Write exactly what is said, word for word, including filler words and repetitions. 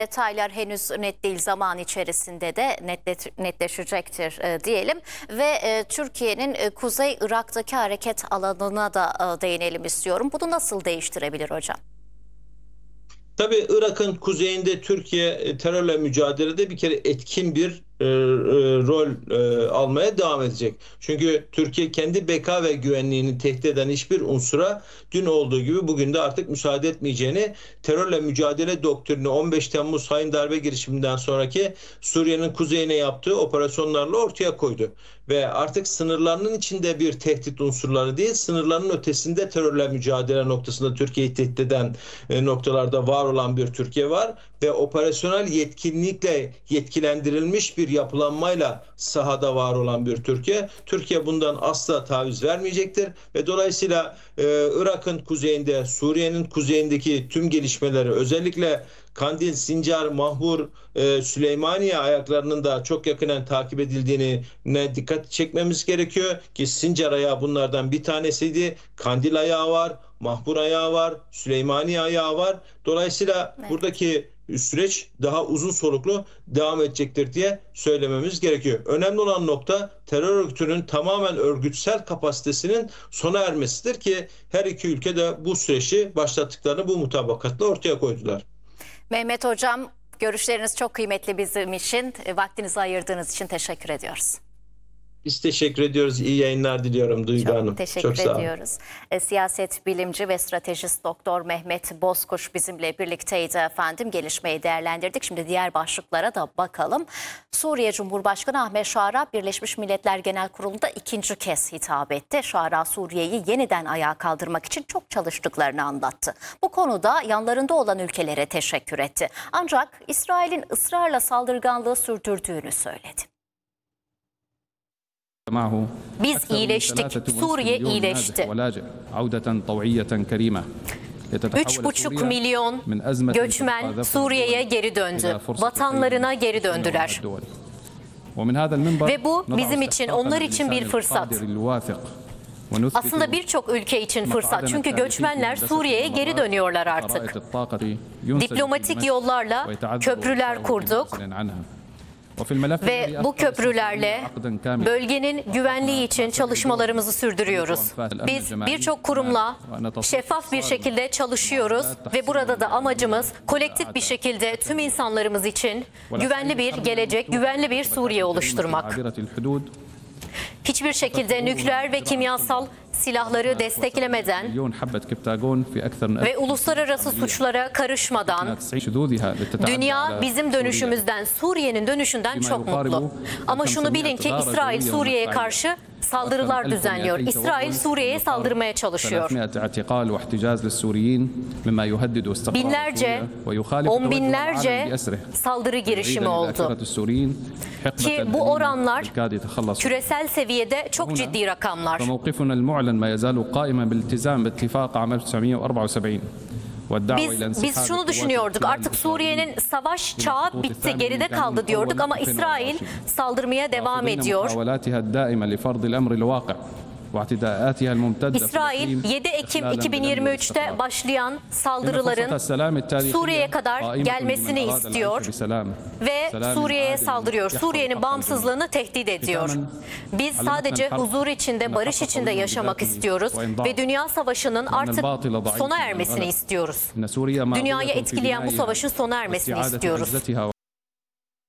Detaylar henüz net değil, zaman içerisinde de netlet, netleşecektir e, diyelim. Ve e, Türkiye'nin e, Kuzey Irak'taki hareket alanına da e, değinelim istiyorum. Bunu nasıl değiştirebilir hocam? Tabii Irak'ın kuzeyinde Türkiye terörle mücadelede bir kere etkin bir e, e, rol e, almaya devam edecek. Çünkü Türkiye kendi beka ve güvenliğini tehdit eden hiçbir unsura dün olduğu gibi bugün de artık müsaade etmeyeceğini, terörle mücadele doktrini on beş Temmuz hain darbe girişiminden sonraki Suriye'nin kuzeyine yaptığı operasyonlarla ortaya koydu. Ve artık sınırlarının içinde bir tehdit unsurları değil, sınırlarının ötesinde terörle mücadele noktasında Türkiye'yi tehdit eden e, noktalarda var olan bir Türkiye var ve operasyonel yetkinlikle yetkilendirilmiş bir yapılanmayla sahada var olan bir Türkiye. Türkiye bundan asla taviz vermeyecektir ve dolayısıyla e, Irak'ın kuzeyinde, Suriye'nin kuzeyindeki tüm gelişmeleri, özellikle Kandil, Sincar, Mahmur, e, Süleymaniye ayaklarının da çok yakından takip edildiğine dikkat çekmemiz gerekiyor ki Sincar ayağı bunlardan bir tanesiydi. Kandil ayağı var, Mahmur ayağı var, Süleymaniye ayağı var. Dolayısıyla evet, buradaki süreç daha uzun soluklu devam edecektir diye söylememiz gerekiyor. Önemli olan nokta terör örgütünün tamamen örgütsel kapasitesinin sona ermesidir ki her iki ülke de bu süreci başlattıklarını bu mutabakatla ortaya koydular. Mehmet Hocam, görüşleriniz çok kıymetli bizim için. Vaktinizi ayırdığınız için teşekkür ediyoruz. Biz teşekkür ediyoruz. İyi yayınlar diliyorum Duygu Çok Hanım. teşekkür Çok sağ olun. ediyoruz. E, siyaset bilimci ve stratejist Doktor Mehmet Bozkuş bizimle birlikteydi efendim. Gelişmeyi değerlendirdik. Şimdi diğer başlıklara da bakalım. Suriye Cumhurbaşkanı Ahmet Şara Birleşmiş Milletler Genel Kurulu'nda ikinci kez hitap etti. Şara Suriye'yi yeniden ayağa kaldırmak için çok çalıştıklarını anlattı. Bu konuda yanlarında olan ülkelere teşekkür etti. Ancak İsrail'in ısrarla saldırganlığı sürdürdüğünü söyledi. Biz iyileştik, Suriye iyileşti. üç buçuk milyon göçmen Suriye'ye geri döndü, vatanlarına geri döndüler. Ve bu bizim için, onlar için bir fırsat. Aslında birçok ülke için fırsat, çünkü göçmenler Suriye'ye geri dönüyorlar artık. Diplomatik yollarla köprüler kurduk. Ve bu köprülerle bölgenin güvenliği için çalışmalarımızı sürdürüyoruz. Biz birçok kurumla şeffaf bir şekilde çalışıyoruz ve burada da amacımız kolektif bir şekilde tüm insanlarımız için güvenli bir gelecek, güvenli bir Suriye oluşturmak. Hiçbir şekilde nükleer ve kimyasal silahları desteklemeden ve uluslararası suçlara karışmadan dünya bizim dönüşümüzden, Suriye'nin dönüşünden çok mutlu. Ama şunu bilin ki İsrail Suriye'ye karşı saldırılar düzenliyor. İsrail Suriye'ye saldırmaya çalışıyor. Binlerce, on binlerce saldırı girişimi oldu. Ki bu oranlar küresel seviyede çok ciddi rakamlar. Biz, biz şunu düşünüyorduk, artık Suriye'nin savaş çağı bitti, geride kaldı diyorduk ama İsrail saldırmaya devam ediyor. İsrail yedi Ekim iki bin yirmi üç'te başlayan saldırıların Suriye'ye kadar gelmesini istiyor ve Suriye'ye saldırıyor. Suriye'nin bağımsızlığını tehdit ediyor. Biz sadece huzur içinde, barış içinde yaşamak istiyoruz ve dünya savaşının artık sona ermesini istiyoruz. Dünyayı etkileyen bu savaşın sona ermesini istiyoruz.